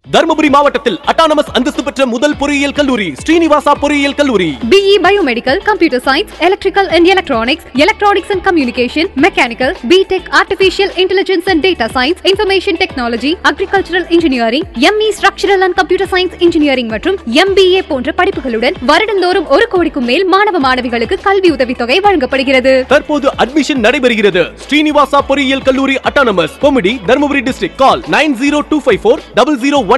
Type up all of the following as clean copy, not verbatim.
தர்மபுரி மாவட்டத்தில் அட்டானமஸ் அந்தஸ்து பெற்ற முதல் பொறியியல் கல்லூரி ஸ்ரீனிவாசா பொறியியல் கல்லூரி. BE Biomedical, Computer Science, Electrical and Electronics, Electronics and Communication, Mechanical, BTech, Artificial Intelligence and Data Science, Information Technology, Agricultural Engineering, ME Structural and Computer Science Engineering மற்றும் MBA போன்ற படிப்புகளுடன் வருடந்தோறும் 1 கோடிக்கும் மேல் மாணவ மாணவிகளுக்கு கல்வி உதவித்தொகை வழங்கப்படுகிறது. தற்போது அட்மிஷன் நடைபெறுகிறது. ஸ்ரீனிவாசா பொறியியல் கல்லூரி அட்டானமஸ் கொமிடி தர்மபுரி டிஸ்ட்ரிக்ட். கால் 9025400159.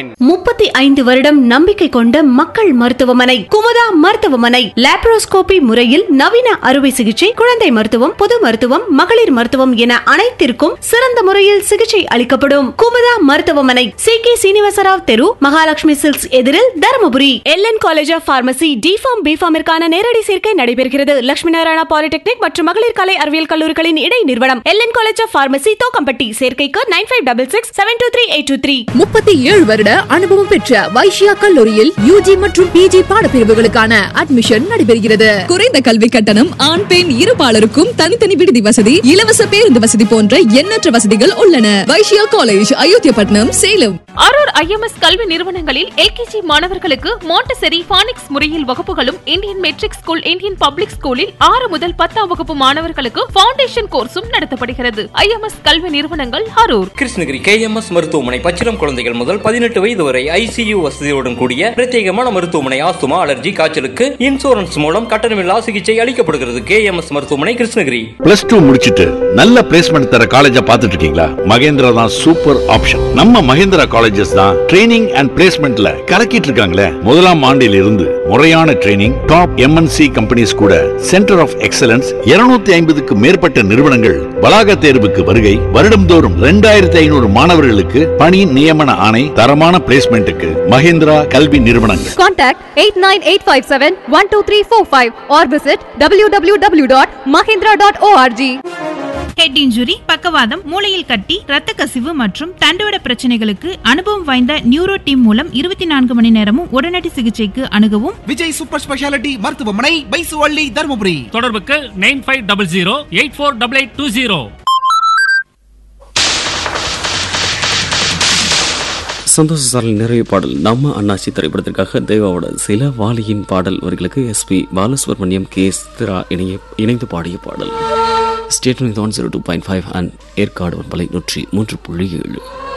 35 வருடம் நம்பிக்கை கொண்ட மக்கள் மருத்துவமனை குமுதா மருத்துவமனை. லாப்ரோஸ்கோபி முறையில் நவீன அறுவை சிகிச்சை, குழந்தை மருத்துவம், பொது மருத்துவம், மகளிர் மருத்துவம் என அனைத்திற்கும் சிறந்த முறையில் சிகிச்சை அளிக்கப்படும். குமுதா மருத்துவமனை, CK சீனிவாசராவ் தெரு, மகாலட்சுமி சில்க்ஸ் எதிரில், Dharmapuri. LN college of pharmacy D.Pharm B.Pharm நேரடி சேர்க்கை நடைபெறுகிறது. லட்சுமி நாராயணா பாலிடெக்னிக் மற்றும் மகளிர் கலை அறிவியல் கல்லூரிகளின் இடை நிறுவனம் LN college of pharmacy Thokkampatti. சேர்க்கைக்கு 9566723823. 37 வருட அனுபவம் பெற்ற வைஷ்யா கல்லூரியில் UG மற்றும் PG பாடப்பிரிவுகளுக்கான அட்மிஷன் நடைபெறுகிறது. குறைந்த கல்வி கட்டணம், ஆண் பெண் இருபாலருக்கும் தனித்தனி விடுதி வசதி, இலவச பேருந்து வசதி போன்ற எண்ணற்ற வசதிகள் உள்ளன. வைஷ்யா காலேஜ், அயோத்தியாபட்டினம், சேலம். அரூர் IMS கல்வி நிறுவனங்களில் LKG மாணவர்களுக்கு மாண்டசரி பானிக்ஸ் முறையில் வகுப்புகளும், Indian matric school, Indian public ஸ்கூலில் 6 முதல் 10ஆம் வகுப்பு மாணவர்களுக்கு பவுண்டேஷன் கோர்ஸும் நடத்தப்படுகிறது. IMS கல்வி நிறுவனங்கள் அரூர். கிருஷ்ணகிரி KMS மருத்துவமனை. பச்சிளம் குழந்தைகள் முதல் 18 வயது வரை ICU வசதியுடன் கூடிய பிரத்யேகமான மருத்துவமனை. ஆஸ்துமா, அலர்ஜி, காய்ச்சலுக்கு இன்சூரன்ஸ் மூலம் கட்டணமில்லா சிகிச்சை அளிக்கப்படுகிறது. KMS மருத்துவமனை, கிருஷ்ணகிரி. +2 முடிச்சிட்டு நல்ல பிளேஸ்மெண்ட் தர காலேஜா பாத்துட்டு இருக்கீங்களா? மகேந்திரா தான் சூப்பர் ஆப்ஷன். நம்ம மகேந்திரா காலேஜஸ் தான் ட்ரைனிங் அண்ட் பிளேஸ்மெண்ட்ல கலக்கிட்டு இருக்காங்களே. முதலாம் ஆண்டில் இருந்து முறையான ட்ரைனிங், டாப் MNC கம்பெனிஸ் கூட சென்டர் ஆஃப் எக்ஸலன்ஸ், 250க்கு மேற்பட்ட நிறுவனங்கள் வளாக தேர்வுக்கு வருகை, வருடம்தோறும் 2500 மாணவர்களுக்கு பணி நியமன ஆணை, தரமான பிளேஸ்மெண்ட்டுக்கு மகேந்திரா கல்வி நிறுவனங்கள். Contact 8985712345 or visit www.mahindra.org. Head injury, பக்கவாதம், மூளையில் கட்டி, இரத்த கசிவு மற்றும் தண்டுவட பிரச்சனைகளுக்கு அனுபவம் வாய்ந்த நியூரோ டீம் மூலம் 24 மணி நேரமும் உடனடி சிகிச்சைக்கு அணுகவும் விஜய் சூப்பர் ஸ்பெஷாலிட்டி மருத்துவமனை, பைசுவள்ளி, தர்மபுரி. தொடர்புக்கு 9500848820. சந்தோஷ சாரல் நிறைவு பாடல் நம்ம அண்ணாச்சி திரைப்படத்திற்காக தேவாவோட சில வாலியின் பாடல் வரிகளுக்கு SP பாலசுப்ரமணியம், கேஸ்திரா இணைந்து பாடிய பாடல். State 102.5 and Yercaud 103.7.